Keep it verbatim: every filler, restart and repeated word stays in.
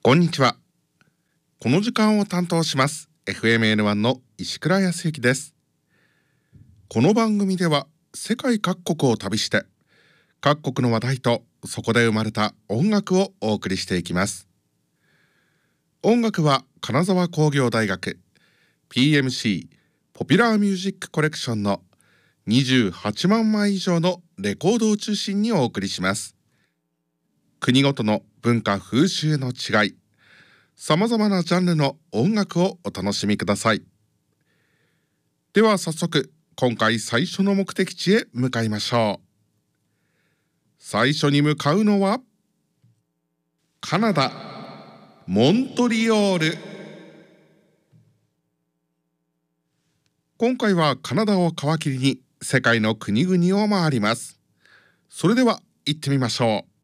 こんにちは。この時間を担当します エフエムエヌワン の石倉康之です。この番組では世界各国を旅して各国の話題とそこで生まれた音楽をお送りしていきます。音楽は金沢工業大学 ピーエムシー ポピュラーミュージックコレクションのにじゅうはちまんまい以上のレコードを中心にお送りします。国ごとの文化風習の違い、さまざまなジャンルの音楽をお楽しみください。では早速、今回最初の目的地へ向かいましょう。最初に向かうのはカナダ、モントリオール。今回はカナダを皮切りに世界の国々を回ります。それでは行ってみましょう。